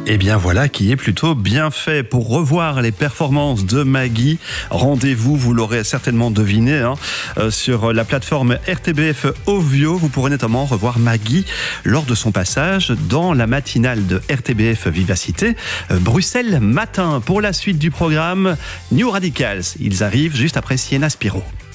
Et bien voilà qui est plutôt bien fait. Pour revoir les performances de Maggie, rendez-vous, vous l'aurez certainement deviné, sur la plateforme RTBF Ovio. Vous pourrez notamment revoir Maggie lors de son passage dans la matinale de RTBF Vivacité, Bruxelles Matin. Pour la suite du programme, New Radicals. Ils arrivent juste après Sienna Spiro.